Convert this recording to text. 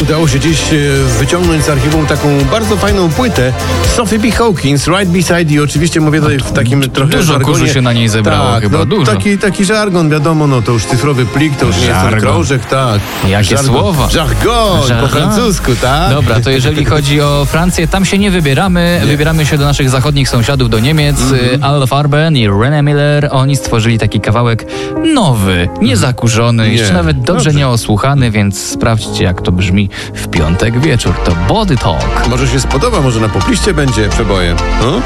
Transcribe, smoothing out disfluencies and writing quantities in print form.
Udało się dziś wyciągnąć z archiwum taką bardzo fajną płytę Sophie B. Hawkins, Right Beside You. Oczywiście mówię tutaj w takim trochę Dużo żargonie. kurzu się na niej zebrało, tak, chyba no, dużo. Taki żargon, wiadomo, no to już cyfrowy plik, to już nie jest ten krążek, tak. Jakie słowa. Jargon, po francusku, tak. Dobra, to jeżeli chodzi o Francję, tam się nie wybieramy. Wybieramy się do naszych zachodnich sąsiadów, do Niemiec. Al Farben i René Miller, oni stworzyli taki kawałek nowy, niezakurzony, jeszcze nawet dobrze nieosłuchany, więc sprawdźcie, jak to brzmi w piątek wieczór. To Body Talk. Może się spodoba, może na popliście będzie przebojem. No?